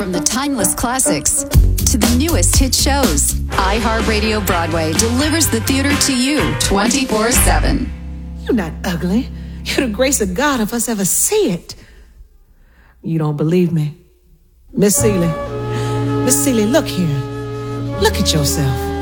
From the timeless classics to the newest hit shows, iHeartRadio Broadway delivers the theater to you 24/7. You're not ugly. You're the grace of God if us ever see it. You don't believe me? Miss Seeley, look here. Look at yourself.